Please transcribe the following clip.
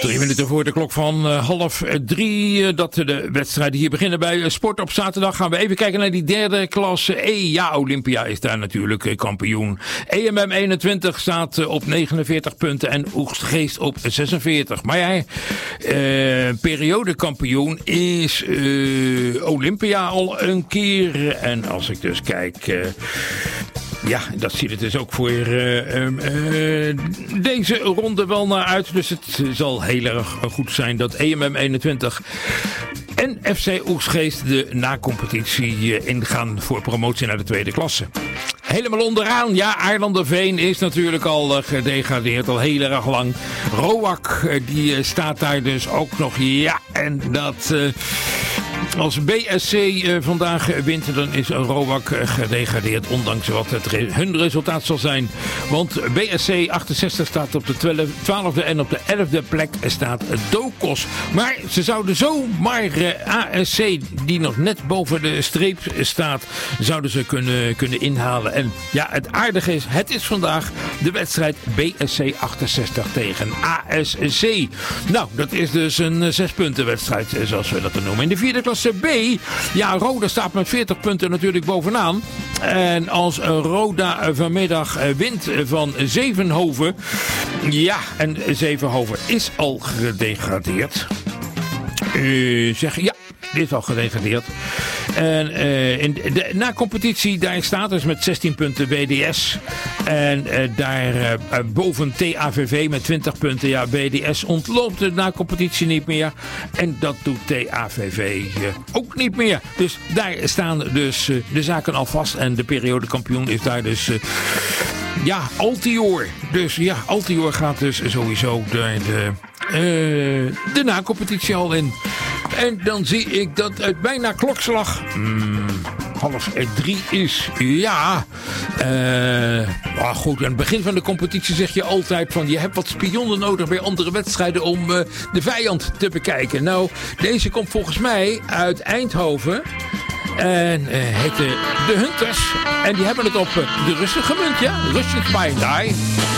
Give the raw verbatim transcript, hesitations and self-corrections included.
Drie minuten voor de klok van uh, half drie. Uh, dat de wedstrijden hier beginnen bij uh, Sport op zaterdag. Gaan we even kijken naar die derde klasse E. Ja, Olympia is daar natuurlijk uh, kampioen. E M M eenentwintig staat uh, op negenenveertig punten en Oegstgeest op zesenveertig. Maar ja, uh, periodekampioen is uh, Olympia al een keer. En als ik dus kijk... Uh, Ja, dat ziet het dus ook voor uh, uh, deze ronde wel naar uit. Dus het zal heel erg goed zijn dat E M M eenentwintig en F C Oegstgeest de na-competitie uh, ingaan voor promotie naar de tweede klasse. Helemaal onderaan, ja, Aarlanderveen is natuurlijk al uh, gedegradeerd, al heel erg lang. Roak, uh, die uh, staat daar dus ook nog, ja, en dat... Uh, Als B S C uh, vandaag wint, dan is Roak uh, gedegradeerd, ondanks wat het re- hun resultaat zal zijn. Want B S C achtenzestig staat op de twaalfde en op de elfde plek staat Dokos. Maar ze zouden zomaar uh, A S C, die nog net boven de streep staat, zouden ze kunnen, kunnen inhalen. En ja, het aardige is, het is vandaag de wedstrijd B S C achtenzestig tegen A S C. Nou, dat is dus een uh, zespuntenwedstrijd, zoals we dat dan noemen. In de vierde klasse B, ja, Roda staat met veertig punten natuurlijk bovenaan. En als Roda vanmiddag wint van Zevenhoven, ja, en Zevenhoven is al gedegradeerd. Uh, zeg, ja, is al gedegradeerd. En uh, in de na-competitie, daar staat dus met zestien punten B D S. En uh, daar uh, boven T A V V met twintig punten. Ja, B D S ontloopt de na-competitie niet meer. En dat doet T A V V uh, ook niet meer. Dus daar staan dus uh, de zaken al vast. En de periodekampioen is daar dus... Uh, ja, Altior. Dus ja, Altior gaat dus sowieso de... de Uh, de na-competitie al in. En dan zie ik dat het bijna klokslag hmm, half drie is. Ja. Uh, maar goed, aan het begin van de competitie zeg je altijd van... je hebt wat spionnen nodig bij andere wedstrijden om uh, de vijand te bekijken. Nou, deze komt volgens mij uit Eindhoven... En uh, heette de Hunters. En die hebben het op uh, de Russen gemunt, ja. Russian Spy Die.